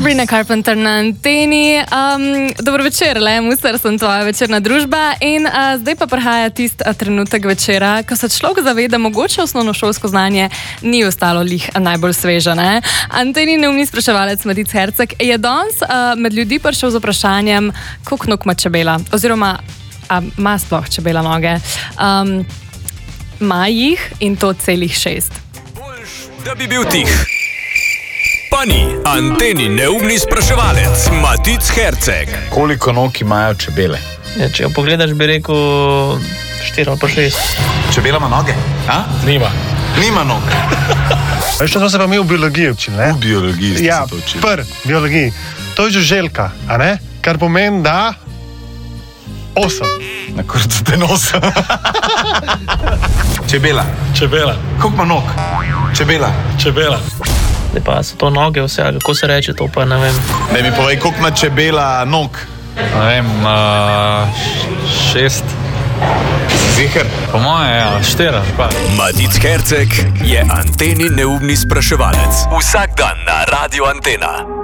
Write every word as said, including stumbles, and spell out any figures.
Sabrina Carpenter na anteni. Um, dobro večer, le, Muster, sem tvoja večerna družba in uh, zdaj pa prihaja tisti uh, trenutek večera, ko se človek zaveda, mogoče osnovnošolsko znanje ni ostalo lih najbolj sveže, ne? Anteni neumni spraševalec Matic Herceg je danes uh, med ljudi prišel z vprašanjem, koliko nog ima čebela, oziroma a, ima sploh čebela noge. Um, ima jih in to celih šest. Boljš, da bi bil tih. Pani, anteni neumni spraševalec Matic Herceg. Koliko nog imajo čebele? Ja, če jo pogledaš, bi rekel štiri ali pa šest. Čebela ima noge? A? Nima. Nima nog. Veš, to se pa mi v biologiji učili, ne? V biologiji ste ja, se to učili. Pr, biologiji. To je žuželka, a ne? Kar pomeni, da osem. Na koncu te nosa. Čebela. Čebela. Koliko ima nog? Čebela. Čebela. Zdaj pa so to noge vse, ali kako se reče, to pa ne vem. Ne mi povej, koliko ima čebela nog? Ne vem, uh, šest. Ziher? Po moje, ja, štiri. Matic Herceg je anteni neumni spraševalec. Vsak dan na Radio Antena.